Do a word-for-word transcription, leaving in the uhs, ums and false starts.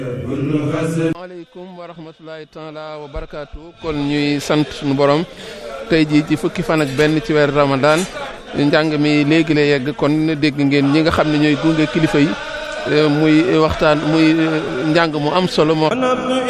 waaleykum wa rahmatulahi taala wa barakaatu. kon ñuy sant suñu borom tey jii ci fukki fan ak benn ci weer Ramadan njàng mi léegi la yegg kon dégg ngeen ñi nga xam ne ñooy gunge kilifa yi muy waxtaan muy njàng mu am solo moo